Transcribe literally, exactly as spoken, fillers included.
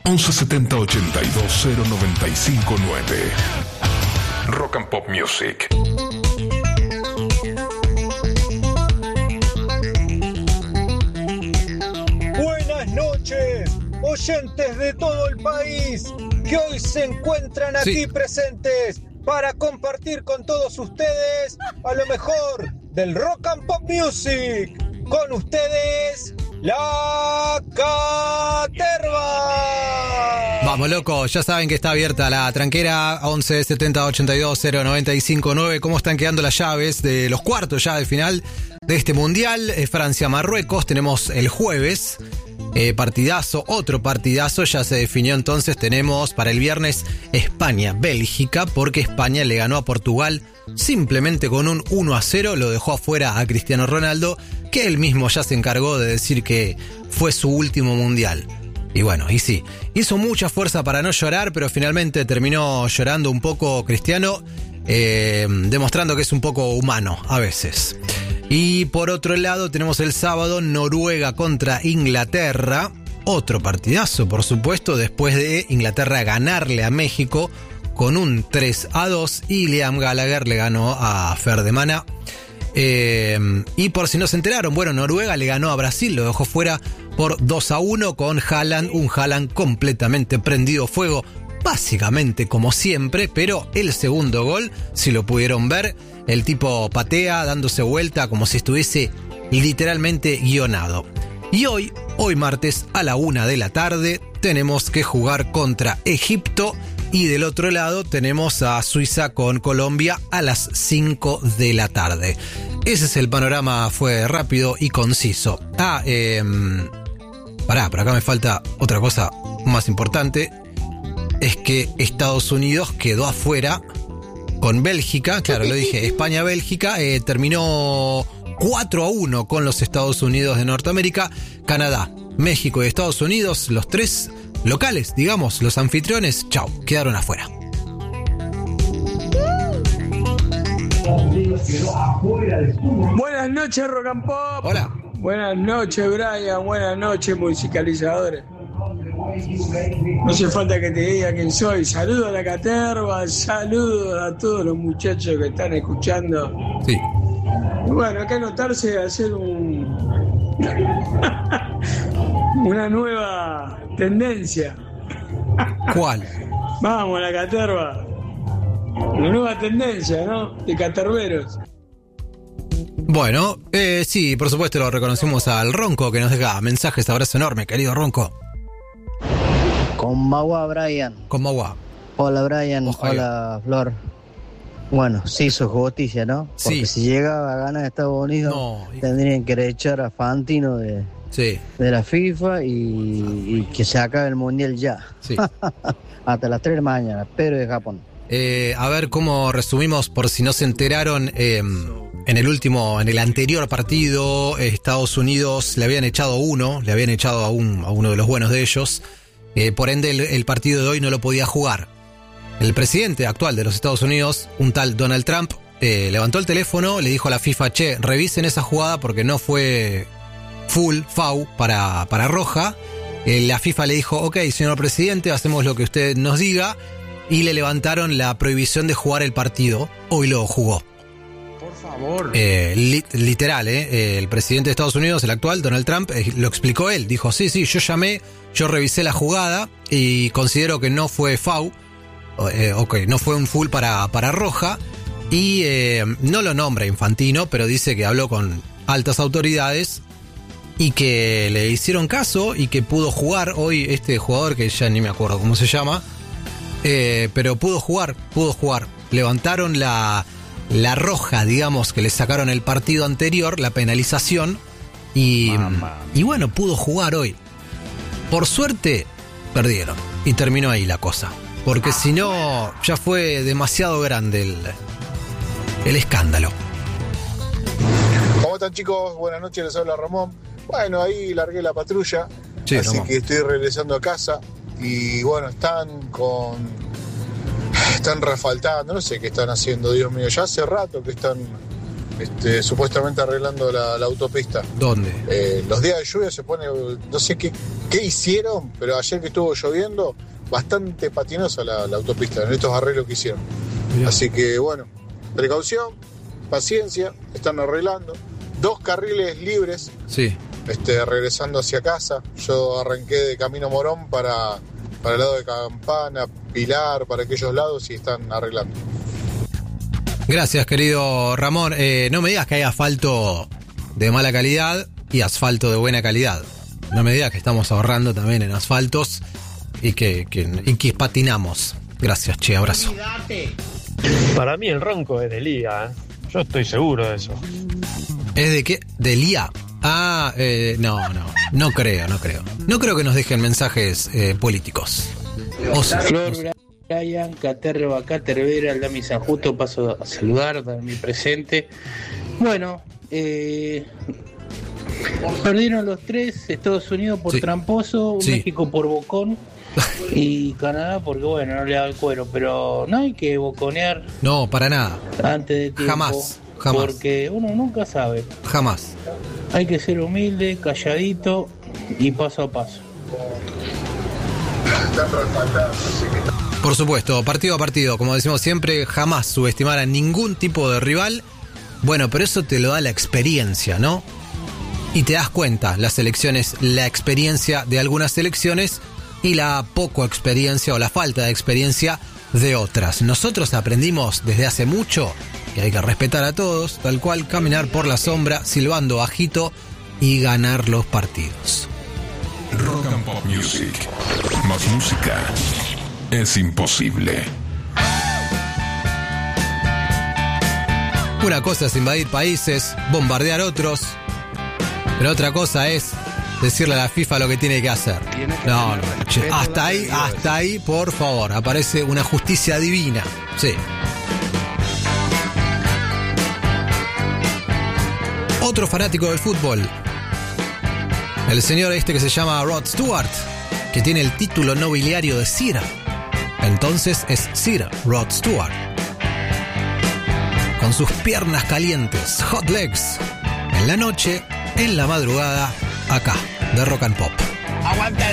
once setenta ochenta y dos cero noventa y cinco nueve. Rock and Pop Music. Buenas noches, oyentes de todo el país que hoy se encuentran aquí sí. presentes para compartir con todos ustedes a lo mejor del Rock and Pop Music. Con ustedes, La Caterva. Vamos, loco, ya saben que está abierta la tranquera once setenta ochenta y dos cero noventa y cinco nueve. ¿Cómo están quedando las llaves de los cuartos ya de final de este mundial? Eh, Francia-Marruecos, tenemos el jueves. Eh, partidazo, otro partidazo, ya se definió entonces, tenemos para el viernes España-Bélgica, porque España le ganó a Portugal simplemente con un uno a cero, lo dejó afuera a Cristiano Ronaldo, que él mismo ya se encargó de decir que fue su último mundial. Y bueno, y sí, hizo mucha fuerza para no llorar, pero finalmente terminó llorando un poco Cristiano, eh, demostrando que es un poco humano a veces. Y por otro lado tenemos el sábado Noruega contra Inglaterra, otro partidazo por supuesto, después de Inglaterra ganarle a México con un tres a dos y Liam Gallagher le ganó a Ferdemana. Eh, y por si no se enteraron, bueno, Noruega le ganó a Brasil, lo dejó fuera por dos a uno con Haaland, un Haaland completamente prendido fuego, básicamente como siempre, pero el segundo gol, si lo pudieron ver, el tipo patea dándose vuelta como si estuviese literalmente guionado. Y hoy, hoy martes a la una de la tarde, tenemos que jugar contra Egipto. Y del otro lado tenemos a Suiza con Colombia a las cinco de la tarde. Ese es el panorama, fue rápido y conciso. Ah, eh, pará, por acá me falta otra cosa más importante. Es que Estados Unidos quedó afuera con Bélgica. Claro, lo dije, España-Bélgica. Eh, terminó cuatro a uno con los Estados Unidos de Norteamérica. Canadá, México y Estados Unidos, los tres locales, digamos, los anfitriones, chau, quedaron afuera. Buenas noches, Rock and Pop. Hola. Buenas noches, Brian. Buenas noches, musicalizadores. No hace falta que te diga quién soy. Saludos a la Caterva, saludos a todos los muchachos que están escuchando. Sí. Bueno, hay que anotarse a hacer un una nueva tendencia. ¿Cuál? Vamos a la Caterva. Una nueva tendencia, ¿no? De caterveros. Bueno, eh, sí, por supuesto lo reconocemos al Ronco que nos deja mensajes. Abrazo enorme, querido Ronco. Konbanwa, Brian. Konbanwa. Hola, Brian. Ojalá. Hola, Flor. Bueno, sí hizo justicia, ¿no? Porque Sí. si llegaba a ganar Estados Unidos, No. tendrían que echar a Fantino de, Sí, de la FIFA y, y que se acabe el Mundial ya. sí. Hasta las tres de la mañana, pero de Japón. Eh, a ver cómo resumimos, por si no se enteraron, eh, en el último, en el anterior partido, Estados Unidos le habían echado uno, le habían echado a, un, a uno de los buenos de ellos, eh, por ende el, el partido de hoy no lo podía jugar. El presidente actual de los Estados Unidos, un tal Donald Trump, eh, levantó el teléfono, le dijo a la FIFA, che, revisen esa jugada porque no fue full, foul para, para roja. Eh, la FIFA le dijo, ok, señor presidente, hacemos lo que usted nos diga. Y le levantaron la prohibición de jugar el partido. Hoy lo jugó. Por favor. Eh, li- literal, eh, el presidente de Estados Unidos, el actual, Donald Trump, eh, lo explicó él. Dijo, sí, sí, yo llamé, yo revisé la jugada y considero que no fue foul. Eh, ok, no fue un full para, para roja. Y eh, no lo nombra Infantino, pero dice que habló con altas autoridades y que le hicieron caso y que pudo jugar hoy este jugador que ya ni me acuerdo cómo se llama. Eh, pero pudo jugar, pudo jugar. Levantaron la, la roja, digamos, que le sacaron el partido anterior, la penalización. Y, y bueno, pudo jugar hoy. Por suerte, perdieron. Y terminó ahí la cosa. Porque si no, ya fue demasiado grande el, el escándalo. ¿Cómo están, chicos? Buenas noches, les habla Ramón. Bueno, ahí largué la patrulla. Sí, así Ramón. que estoy regresando a casa. Y bueno, están con... Están refaltando, no sé qué están haciendo, Dios mío. Ya hace rato que están este, supuestamente arreglando la, la autopista. ¿Dónde? Eh, los días de lluvia se pone, no sé qué, qué hicieron, pero ayer que estuvo lloviendo, bastante patinosa la, la autopista, en estos arreglos que hicieron. Mirá. Así que bueno, precaución, paciencia, están arreglando. Dos carriles libres, Sí. este, regresando hacia casa. Yo arranqué de Camino Morón para, para el lado de Campana, Pilar, para aquellos lados y están arreglando. Gracias, querido Ramón. Eh, no me digas que hay asfalto de mala calidad y asfalto de buena calidad. No me digas que estamos ahorrando también en asfaltos y que, que, y que patinamos. Gracias, che, abrazo. Para mí el ronco es de Liga, ¿eh? Yo estoy seguro de eso. ¿Es de qué? ¿De Lía? Ah, eh, no, no. No creo, no creo. No creo que nos dejen mensajes eh, políticos. O sea, Flor, Brian, Caterva, Catervera, Aldami San Justo, paso a saludar, dar mi presente. Bueno, eh, perdieron los tres, Estados Unidos por Sí. tramposo, Sí. México por bocón y Canadá porque bueno, no le da el cuero, pero no hay que boconear no, para nada. antes de tiempo. Jamás, jamás. Porque uno nunca sabe. Jamás. Hay que ser humilde, calladito y paso a paso. Por supuesto, partido a partido, como decimos siempre, jamás subestimar a ningún tipo de rival. Bueno, pero eso te lo da la experiencia, ¿no? Y te das cuenta, las elecciones, la experiencia de algunas elecciones y la poco experiencia o la falta de experiencia de otras. Nosotros aprendimos desde hace mucho que hay que respetar a todos, tal cual caminar por la sombra, silbando bajito y ganar los partidos. Rock and Pop Music. Más música es imposible. Una cosa es invadir países, bombardear otros, pero otra cosa es decirle a la FIFA lo que tiene que hacer. No, no, che, hasta ahí, hasta ahí, por favor, aparece una justicia divina. Sí. Otro fanático del fútbol, el señor este que se llama Rod Stewart, que tiene el título nobiliario de Sir. Entonces es Sir Rod Stewart. Con sus piernas calientes, hot legs, en la noche, en la madrugada, acá, de Rock and Pop.